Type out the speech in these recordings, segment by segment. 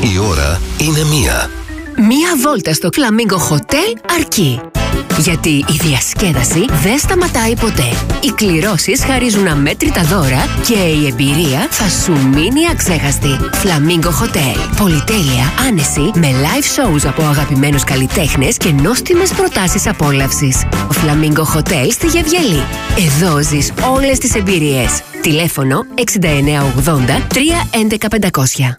Η ώρα είναι 1. Μία βόλτα στο Flamingo Hotel αρκεί. Γιατί η διασκέδαση δεν σταματάει ποτέ. Οι κληρώσεις χαρίζουν αμέτρητα δώρα και η εμπειρία θα σου μείνει αξέχαστη. Flamingo Hotel. Πολυτέλεια, άνεση, με live shows από αγαπημένους καλλιτέχνες και νόστιμες προτάσεις απόλαυσης. Flamingo Hotel στη Γεβγελή. Εδώ ζεις όλες τις εμπειρίες. Τηλέφωνο 6980 311 500.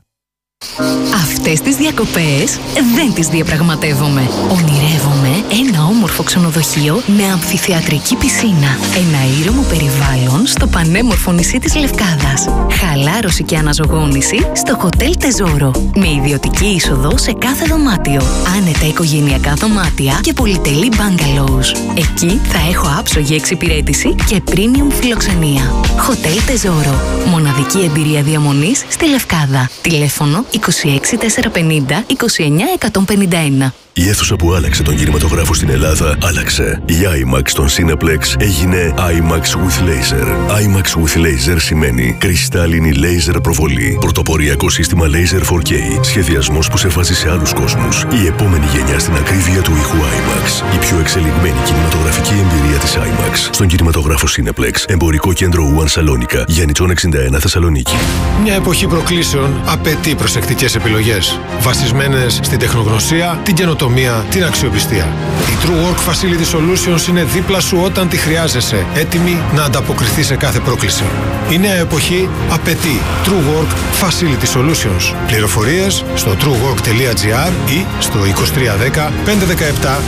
Αυτές τις διακοπές δεν τις διαπραγματεύομαι. Ονειρεύομαι ένα όμορφο ξενοδοχείο με αμφιθεατρική πισίνα. Ένα ήρεμο περιβάλλον στο πανέμορφο νησί της Λευκάδας. Χαλάρωση και αναζωγόνηση στο Hotel Tesoro. Με ιδιωτική είσοδο σε κάθε δωμάτιο. Άνετα οικογενειακά δωμάτια και πολυτελή bungalows. Εκεί θα έχω άψογη εξυπηρέτηση και premium φιλοξενία. Hotel Tesoro. Μοναδική εμπειρία διαμονής στη Λευκάδα. Τηλέφωνο 26 450 29 151. Η αίθουσα που άλλαξε τον κινηματογράφο στην Ελλάδα άλλαξε. Η IMAX στον Cineplex έγινε IMAX with Laser. IMAX with Laser σημαίνει κρυστάλλινη laser προβολή. Πρωτοποριακό σύστημα Laser 4K. Σχεδιασμός που σε βάζει σε άλλους κόσμους. Η επόμενη γενιά στην ακρίβεια του ήχου IMAX. Η πιο εξελιγμένη κινηματογραφική εμπειρία της IMAX. Στον κινηματογράφο Cineplex. Εμπορικό κέντρο One Σαλόνικα. Γιαννητσών 61 Θεσσαλονίκη. Μια εποχή προκλήσεων απαιτεί προσεκτικές επιλογές. Βασισμένες στην τεχνογνωσία, την καινοτομία, την αξιοπιστία. Η True Work Facility Solutions είναι δίπλα σου όταν τη χρειάζεσαι, έτοιμη να ανταποκριθεί σε κάθε πρόκληση. Η νέα εποχή απαιτεί True Work Facility Solutions. Πληροφορίες στο truework.gr ή στο 2310 517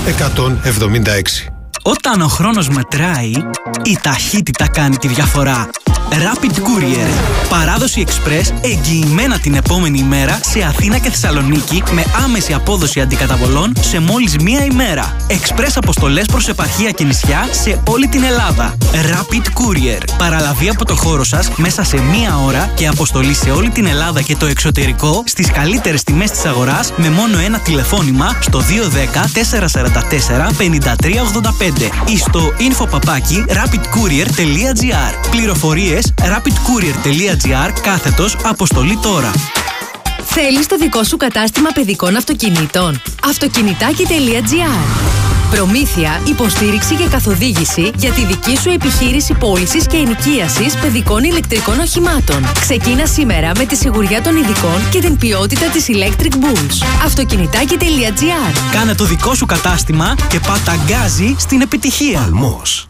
176. Όταν ο χρόνος μετράει, η ταχύτητα κάνει τη διαφορά. Rapid Courier. Παράδοση Express εγγυημένα την επόμενη ημέρα σε Αθήνα και Θεσσαλονίκη με άμεση απόδοση αντικαταβολών σε μόλις μία ημέρα. Express αποστολές προς επαρχία και νησιά σε όλη την Ελλάδα. Rapid Courier. Παραλαβή από το χώρο σας μέσα σε μία ώρα και αποστολή σε όλη την Ελλάδα και το εξωτερικό στις καλύτερες τιμές της αγοράς με μόνο ένα τηλεφώνημα στο 210 444 5385 ή στο info@rapidcourier.gr. Πληροφορίες rapidcourier.gr /αποστολή τώρα. Θέλεις το δικό σου κατάστημα παιδικών αυτοκινήτων? Αυτοκινητάκι.gr. Προμήθεια, υποστήριξη και καθοδήγηση για τη δική σου επιχείρηση πώλησης και ενοικίασης παιδικών ηλεκτρικών οχημάτων. Ξεκίνα σήμερα με τη σιγουριά των ειδικών και την ποιότητα της Electric Bulls. Αυτοκινητάκι.gr. Κάνε το δικό σου κατάστημα και πάτα γκάζι στην επιτυχία. Παλμός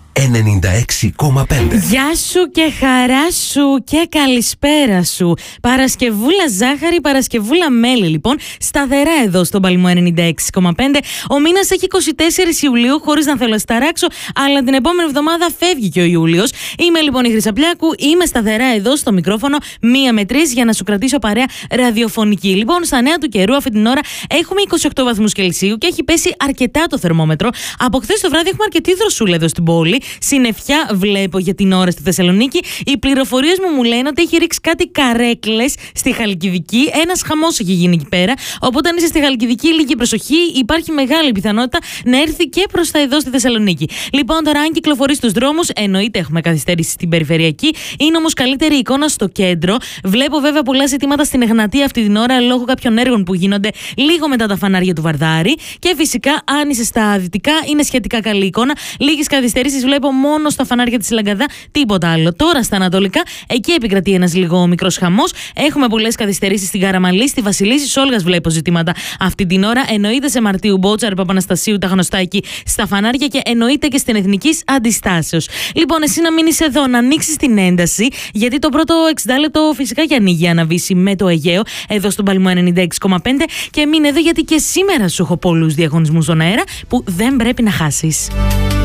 96,5. Γεια σου και χαρά σου και καλησπέρα σου. Παρασκευούλα ζάχαρη, Παρασκευούλα μέλι, λοιπόν. Σταθερά εδώ στον Παλμό 96,5. Ο μήνας έχει 24 Ιουλίου, χωρίς να θέλω να σταράξω, αλλά την επόμενη εβδομάδα φεύγει και ο Ιούλιος. Είμαι λοιπόν η Χρυσαπλιάκου, είμαι σταθερά εδώ στο μικρόφωνο 1 με 3 για να σου κρατήσω παρέα ραδιοφωνική. Λοιπόν, στα νέα του καιρού, αυτή την ώρα έχουμε 28 βαθμούς Κελσίου και έχει πέσει αρκετά το θερμόμετρο. Από χθες το βράδυ έχουμε αρκετή δροσούλα εδώ στην πόλη. Συννεφιά βλέπω για την ώρα στη Θεσσαλονίκη. Οι πληροφορίες μου λένε ότι έχει ρίξει κάτι καρέκλες στη Χαλκιδική. Ένας χαμός έχει γίνει εκεί πέρα. Οπότε αν είσαι στη Χαλκιδική, λίγη προσοχή. Υπάρχει μεγάλη πιθανότητα να έρθει και προς τα εδώ στη Θεσσαλονίκη. Λοιπόν, τώρα, αν κυκλοφορεί στους δρόμους, εννοείται έχουμε καθυστέρηση στην περιφερειακή. Είναι όμως καλύτερη εικόνα στο κέντρο. Βλέπω βέβαια πολλά ζητήματα στην Εγνατία αυτή την ώρα λόγω κάποιων έργων που γίνονται λίγο μετά τα φανάρια του Βαρδάρη. Και φυσικά, αν είσαι στα δυτικά, είναι σχετικά καλή εικόνα. Λίγες καθυστερήσεις βλέπω μόνο στα φανάρια της Λαγκαδά, τίποτα άλλο. Τώρα στα ανατολικά, εκεί επικρατεί ένας λίγο μικρός χαμός. Έχουμε πολλές καθυστερήσεις στην Καραμαλή, στη Βασιλίση, Σόλγας βλέπω ζητήματα αυτή την ώρα. Εννοείται σε Μαρτίου, Μπότσαρ, Παπαναστασίου, τα γνωστά εκεί στα φανάρια και εννοείται και στην Εθνικής Αντιστάσεως. Λοιπόν, εσύ να μείνεις εδώ, να ανοίξεις την ένταση, γιατί το πρώτο 60 λεπτό φυσικά και ανοίγει αναβίση με το Αιγαίο, εδώ στον Παλμό 96,5. Και μείνε εδώ, γιατί και σήμερα σου έχω πολλούς διαγωνισμούς στον αέρα που δεν πρέπει να χάσεις.